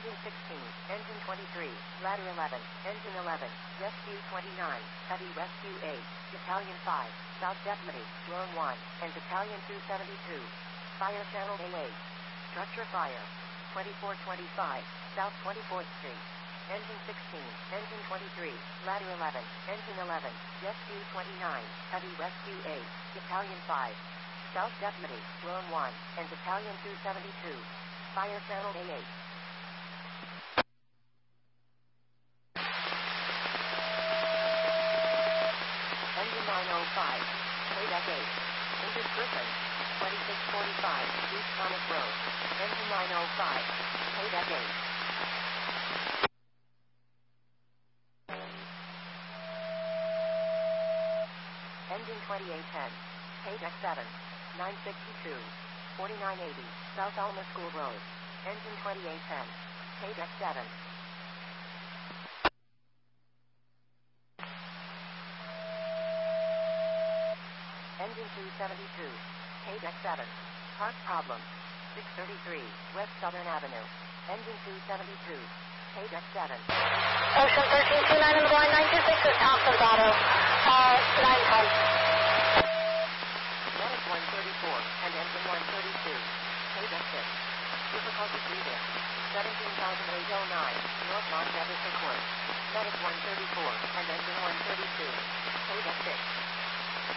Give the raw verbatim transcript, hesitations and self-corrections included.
Engine sixteen, Engine twenty-three, Ladder eleven, Engine eleven, Rescue twenty-nine, Heavy Rescue eight, Battalion five, South Deputy, Drone one, and Battalion two seventy-two. Fire Channel A eight. Structure fire. twenty-four twenty-five, South twenty-fourth Street. Engine sixteen, Engine twenty-three, Ladder eleven, Engine eleven, Rescue twenty-nine, Heavy Rescue eight, Battalion five, South Deputy, Drone one, and Battalion two seventy-two. Fire Channel A eight. Engine nine oh five, Paydeck eight. Indus Griffin, twenty-six forty-five, East Thomas Road. Engine nine oh five, Paydeck eight. Engine twenty-eight ten, Paydeck seven, nine sixty-two, forty-nine eighty, South Alma School Road. Engine twenty-eight ten, Paydeck seven. Engine two seventy-two, Paydeck seven, Park problem, six thirty-three, West Southern Avenue. Engine two seventy-two, Paydeck seven. Ocean thirteen two nine on the blind, nine two six at Thompson's Auto, uh, nine ten. Medic one thirty-four and Engine one thirty-two, Paydeck six. Difficulty breathing, seventeen thousand eight oh nine, North Mont Jefferson Court. Medic one thirty-four and Engine one thirty-two, Paydeck six.